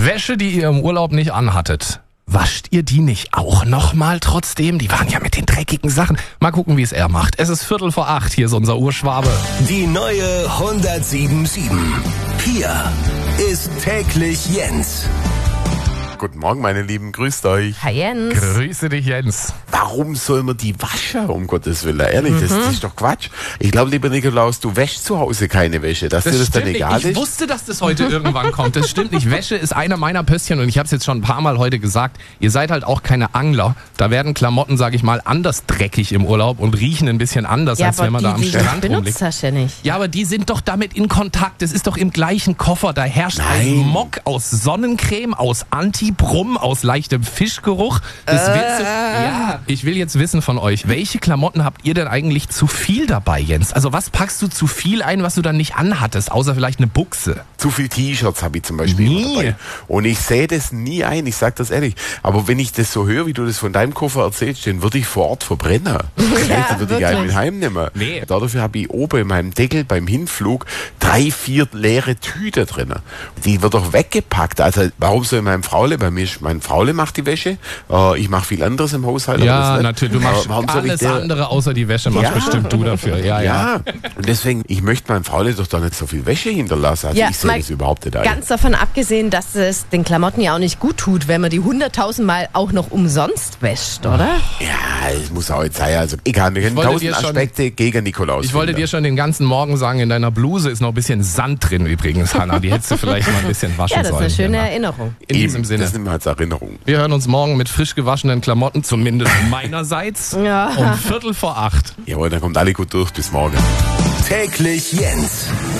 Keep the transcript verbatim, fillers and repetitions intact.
Wäsche, die ihr im Urlaub nicht anhattet. Wascht ihr die nicht auch nochmal trotzdem? Die waren ja mit den dreckigen Sachen. Mal gucken, wie es er macht. Es ist Viertel vor acht. Hier ist unser Urschwabe. Die neue hundertsieben sieben. Hier ist täglich Jens. Guten Morgen, meine Lieben, grüßt euch. Hi Jens. Grüße dich, Jens. Warum soll man die waschen, um Gottes Willen? Ehrlich, mhm. das, das ist doch Quatsch. Ich glaube, lieber Nikolaus, du wäschst zu Hause keine Wäsche, dass Das dir das stimmt dann nicht. egal Ich ist. wusste, dass das heute irgendwann kommt. Das stimmt nicht. Wäsche ist einer meiner Pöstchen und ich habe es jetzt schon ein paar Mal heute gesagt. Ihr seid halt auch keine Angler. Da werden Klamotten, sage ich mal, anders dreckig im Urlaub und riechen ein bisschen anders, Ja, als aber wenn man die, da am die Strand benutzt rumliegt. hast du ja nicht. Ja, aber die sind doch damit in Kontakt. Das ist doch im gleichen Koffer. Da herrscht ein Nein. Mock aus Sonnencreme, aus Antibrum, aus leichtem Fischgeruch. Das willst du, ja, ich will jetzt wissen von euch, welche Klamotten habt ihr denn eigentlich zu viel dabei, Jens? Also was packst du zu viel ein, was du dann nicht anhattest, außer vielleicht eine Buchse? Zu viel T-Shirts habe ich zum Beispiel Nie. immer dabei. Und ich sehe das nie ein, ich sag das ehrlich. Aber wenn ich das so höre, wie du das von deinem Koffer erzählst, den würde ich vor Ort verbrennen. Ja, dann würde ich einen wirklich. mit heimnehmen. Nee. Dafür habe ich oben in meinem Deckel beim Hinflug drei, vier leere Tüten drin. Die wird doch weggepackt. Also warum soll mein Fraule, bei mir ist, mein Fraule macht die Wäsche, äh, ich mache viel anderes im Haushalt. aber das Ja, nicht. natürlich. Du machst Aber warum soll ich alles der- andere außer die Wäsche, machst Ja. bestimmt du dafür. Ja, ja. Ja, und deswegen, ich möchte meinem Fraule doch da nicht so viel Wäsche hinterlassen. Also Ja, ich sehe mal das überhaupt nicht ein. Ganz davon abgesehen, dass es den Klamotten ja auch nicht gut tut, wenn man die hunderttausendmal auch noch umsonst wäscht, oder? Ja, es muss auch jetzt sein. Also egal, wir können wollte tausend dir schon- Aspekte gegen Nikolaus Ich wollte finden. dir schon den ganzen Morgen sagen, in deiner Bluse ist noch ein bisschen Sand drin übrigens, Hanna. Die hättest du vielleicht mal ein bisschen waschen Ja, das ist sollen. eine schöne Hanna. Erinnerung. In Eben, diesem Sinne. Das nehmen wir als Erinnerung. Wir hören uns morgen mit frisch gewaschenen Klamotten, zumindest meinerseits, Ja. um Viertel vor acht. Jawohl, dann kommt alle gut durch. Bis morgen. Täglich Jens.